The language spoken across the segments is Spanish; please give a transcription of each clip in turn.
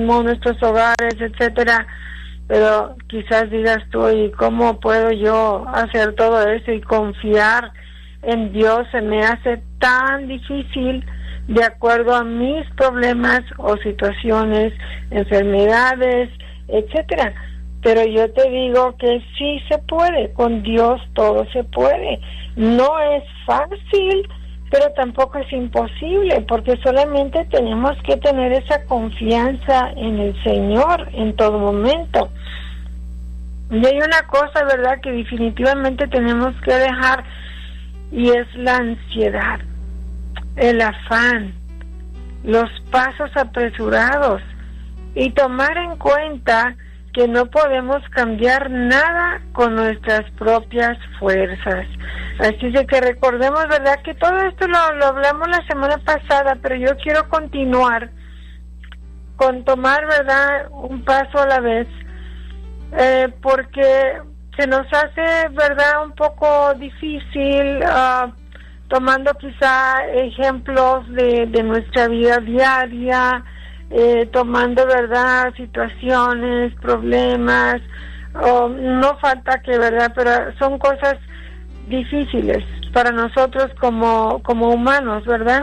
tenemos nuestros hogares, etcétera, pero quizás digas tú, ¿y cómo puedo yo hacer todo eso y confiar en Dios? Se me hace tan difícil de acuerdo a mis problemas o situaciones, enfermedades, etcétera. Pero yo te digo que sí se puede, con Dios todo se puede. No es fácil, pero tampoco es imposible, porque solamente tenemos que tener esa confianza en el Señor en todo momento. Y hay una cosa, ¿verdad?, que definitivamente tenemos que dejar, y es la ansiedad, el afán, los pasos apresurados, y tomar en cuenta que no podemos cambiar nada con nuestras propias fuerzas. Así de que recordemos, ¿verdad?, que todo esto lo hablamos la semana pasada, pero yo quiero continuar con tomar, ¿verdad?, un paso a la vez, porque se nos hace, ¿verdad?, un poco difícil, tomando quizá ejemplos de nuestra vida diaria, tomando, ¿verdad?, situaciones, problemas, no falta que, ¿verdad?, pero son cosas difíciles para nosotros como humanos, ¿verdad?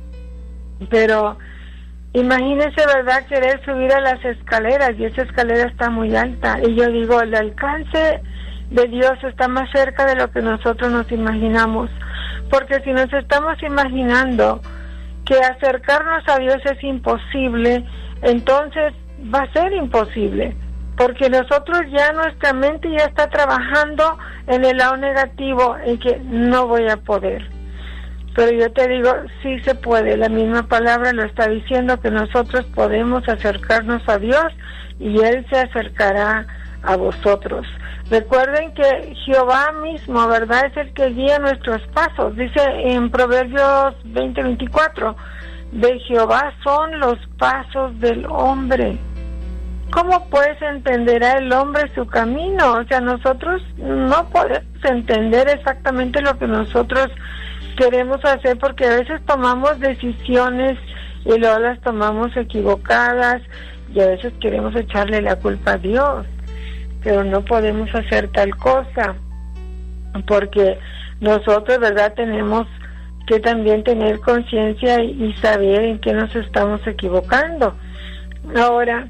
Pero imagínese, ¿verdad?, querer subir a las escaleras, y esa escalera está muy alta, y yo digo, el alcance de Dios está más cerca de lo que nosotros nos imaginamos, porque si nos estamos imaginando que acercarnos a Dios es imposible, entonces va a ser imposible, porque nosotros ya, nuestra mente ya está trabajando en el lado negativo, en que no voy a poder. Pero yo te digo, sí se puede, la misma palabra lo está diciendo, que nosotros podemos acercarnos a Dios y Él se acercará a vosotros. Recuerden que Jehová mismo, ¿verdad?, es el que guía nuestros pasos. Dice en Proverbios 20:24, de Jehová son los pasos del hombre. ¿Cómo pues entenderá el hombre su camino? O sea, nosotros no podemos entender exactamente lo que nosotros queremos hacer, porque a veces tomamos decisiones y luego las tomamos equivocadas, y a veces queremos echarle la culpa a Dios, pero no podemos hacer tal cosa, porque nosotros, ¿verdad?, tenemos que también tener conciencia y saber en qué nos estamos equivocando. Ahora,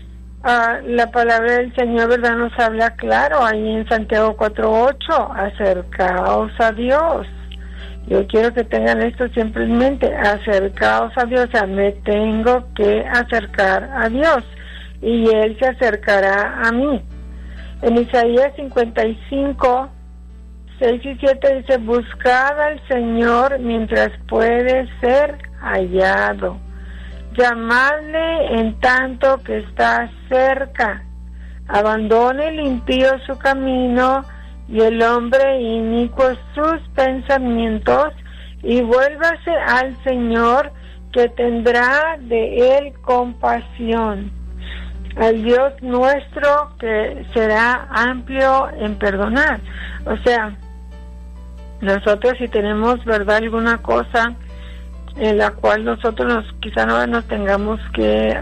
la palabra del Señor, ¿verdad?, nos habla claro ahí en Santiago 4:8, acercaos a Dios. Yo quiero que tengan esto siempre en mente, acercaos a Dios, o sea, me tengo que acercar a Dios, y Él se acercará a mí. En Isaías 55, 6 y 7 dice, buscad al Señor mientras puede ser hallado, llamadle en tanto que está cerca, abandone el impío su camino y el hombre inicuo sus pensamientos, y vuélvase al Señor, que tendrá de él compasión, al Dios nuestro, que será amplio en perdonar. O sea, nosotros si tenemos, ¿verdad?, alguna cosa en la cual nosotros quizá no nos tengamos que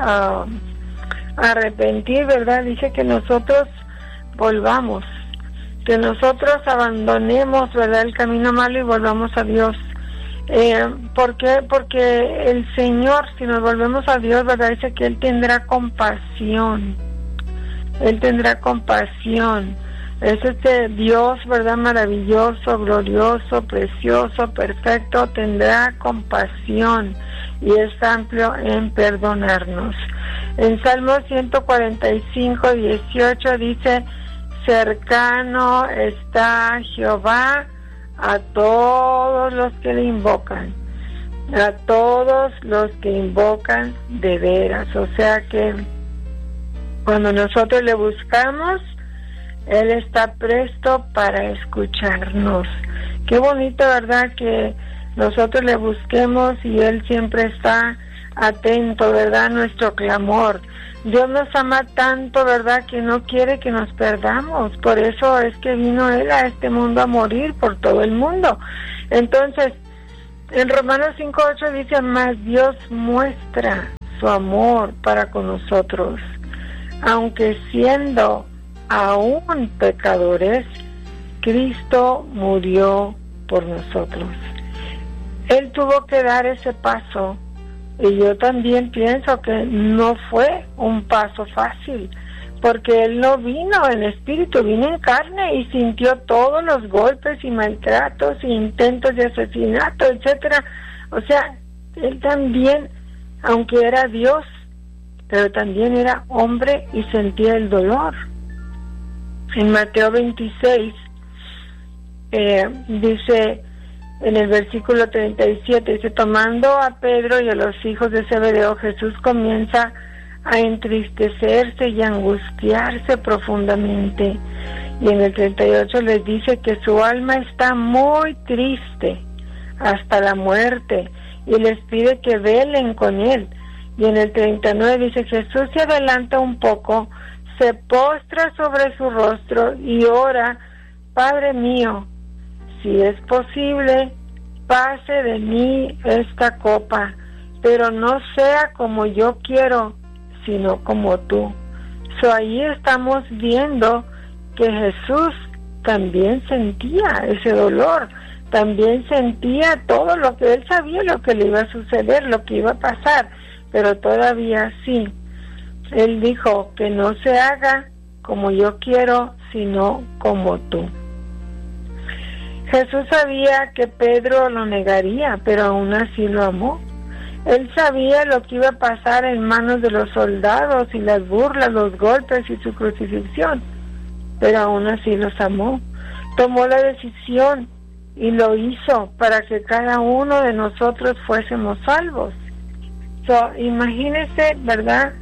arrepentir, ¿verdad?, dice que nosotros volvamos, que nosotros abandonemos, ¿verdad?, el camino malo y volvamos a Dios. ¿Por qué? Porque el Señor, si nos volvemos a Dios, ¿verdad?, dice que Él tendrá compasión. Él tendrá compasión. Es este Dios, ¿verdad?, maravilloso, glorioso, precioso, perfecto, tendrá compasión y es amplio en perdonarnos. En Salmo 145, 18 dice, cercano está Jehová a todos los que le invocan, a todos los que invocan de veras. O sea que cuando nosotros le buscamos, Él está presto para escucharnos. Qué bonito, ¿verdad?, que nosotros le busquemos y Él siempre está atento, ¿verdad?, a nuestro clamor. Dios nos ama tanto, ¿verdad?, que no quiere que nos perdamos. Por eso es que vino Él a este mundo a morir por todo el mundo. Entonces, en Romanos 5:8 dice, mas Dios muestra su amor para con nosotros. Aunque siendo aún pecadores, Cristo murió por nosotros. Él tuvo que dar ese paso, y yo también pienso que no fue un paso fácil, porque Él no vino en espíritu, vino en carne y sintió todos los golpes y maltratos e intentos de asesinato, etcétera. O sea, Él también, aunque era Dios, pero también era hombre y sentía el dolor. En Mateo 26 dice en el versículo 37, dice: tomando a Pedro y a los hijos de Zebedeo, Jesús comienza a entristecerse y angustiarse profundamente. Y en el 38 les dice que su alma está muy triste hasta la muerte, y les pide que velen con él. Y en el 39 dice: Jesús se adelanta un poco, se postra sobre su rostro y ora: Padre mío, si es posible, pase de mí esta copa, pero no sea como yo quiero, sino como tú. Ahí estamos viendo que Jesús también sentía ese dolor, también sentía todo lo que Él sabía, lo que le iba a suceder, lo que iba a pasar, pero todavía sí. Él dijo: que no se haga como yo quiero, sino como tú. Jesús sabía que Pedro lo negaría, pero aún así lo amó. Él sabía lo que iba a pasar en manos de los soldados y las burlas, los golpes y su crucifixión, pero aún así los amó. Tomó la decisión y lo hizo para que cada uno de nosotros fuésemos salvos. Imagínese, ¿verdad?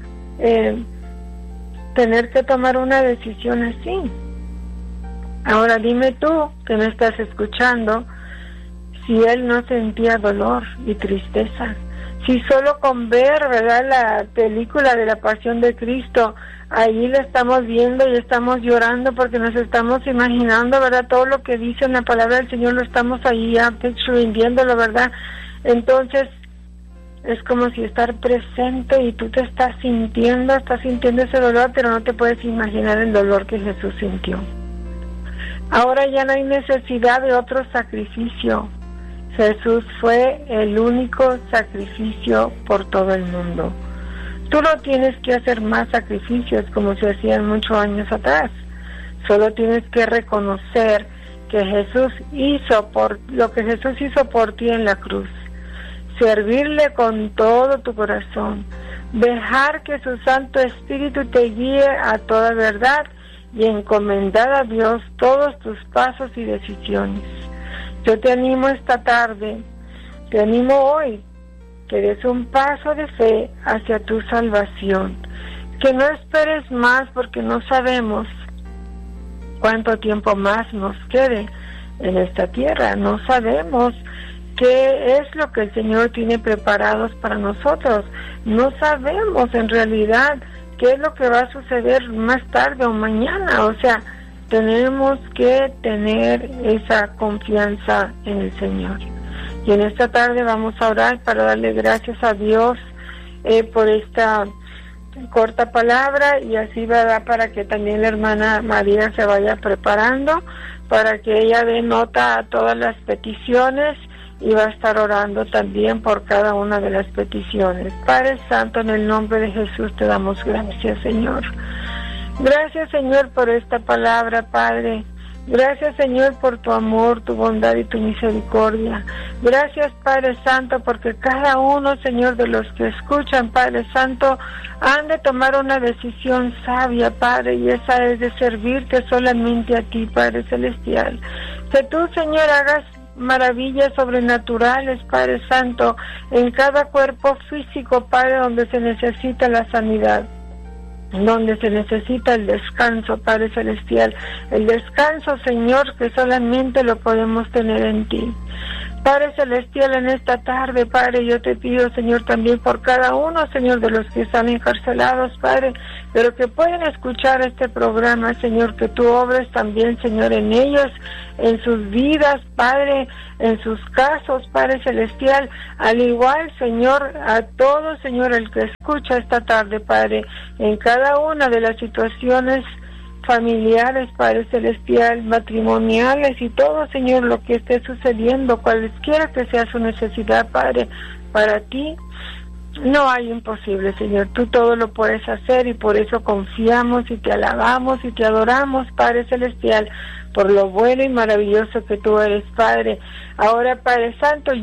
Tener que tomar una decisión así. Ahora dime tú, que me estás escuchando, si Él no sentía dolor y tristeza. Si solo con ver, ¿verdad?, la película de la Pasión de Cristo, ahí la estamos viendo y estamos llorando porque nos estamos imaginando, ¿verdad?, todo lo que dice en la palabra del Señor, lo estamos ahí ya viéndolo, ¿verdad? Entonces es como si estar presente y tú te estás sintiendo ese dolor, pero no te puedes imaginar el dolor que Jesús sintió. Ahora ya no hay necesidad de otro sacrificio. Jesús fue el único sacrificio por todo el mundo. Tú no tienes que hacer más sacrificios como se hacían muchos años atrás. Solo tienes que reconocer que Jesús hizo lo que Jesús hizo por ti en la cruz. Servirle con todo tu corazón. Dejar que su Santo Espíritu te guíe a toda verdad y encomendar a Dios todos tus pasos y decisiones. Yo te animo esta tarde, te animo hoy, que des un paso de fe hacia tu salvación. Que no esperes más, porque no sabemos cuánto tiempo más nos quede en esta tierra. No sabemos qué es lo que el Señor tiene preparados para nosotros. No sabemos en realidad qué es lo que va a suceder más tarde o mañana. O sea, tenemos que tener esa confianza en el Señor. Y en esta tarde vamos a orar para darle gracias a Dios por esta corta palabra, y así, ¿verdad?, para que también la hermana María se vaya preparando, para que ella dé nota a todas las peticiones, y va a estar orando también por cada una de las peticiones. Padre Santo, en el nombre de Jesús te damos gracias, Señor. Gracias, Señor, por esta palabra, Padre. Gracias, Señor, por tu amor, tu bondad y tu misericordia. Gracias, Padre Santo, porque cada uno, Señor, de los que escuchan, Padre Santo, han de tomar una decisión sabia, Padre, y esa es de servirte solamente a ti, Padre Celestial. Que tú, Señor, hagas maravillas sobrenaturales, Padre Santo, en cada cuerpo físico, Padre, donde se necesita la sanidad, donde se necesita el descanso, Padre Celestial, el descanso, Señor, que solamente lo podemos tener en ti. Padre Celestial, en esta tarde, Padre, yo te pido, Señor, también por cada uno, Señor, de los que están encarcelados, Padre, pero que pueden escuchar este programa, Señor, que tú obres también, Señor, en ellos, en sus vidas, Padre, en sus casos, Padre Celestial, al igual, Señor, a todo, Señor, el que escucha esta tarde, Padre, en cada una de las situaciones familiares, Padre Celestial, matrimoniales y todo, Señor, lo que esté sucediendo, cualesquiera que sea su necesidad, Padre, para ti no hay imposible, Señor, tú todo lo puedes hacer y por eso confiamos y te alabamos y te adoramos, Padre Celestial, por lo bueno y maravilloso que tú eres, Padre. Ahora, Padre Santo,